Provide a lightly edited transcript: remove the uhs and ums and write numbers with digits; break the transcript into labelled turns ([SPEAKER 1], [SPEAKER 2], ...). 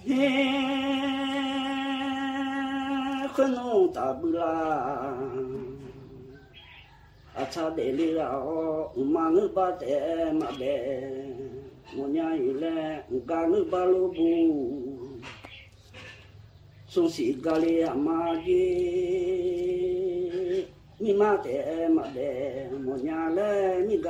[SPEAKER 1] 很弄大不啦，差点哩啦哦，忙个把的嘛的，我娘有嘞，干个把路不，送西咖喱阿妈的，你妈的嘛的，我娘嘞你。